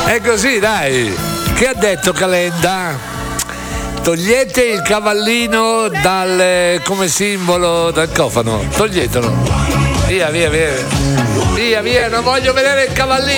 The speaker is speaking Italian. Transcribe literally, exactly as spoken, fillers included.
È così, dai. Che ha detto Calenda? Togliete il cavallino dal, come simbolo del cofano. Toglietelo. Via, via, via. Via, via, non voglio vedere il cavallino.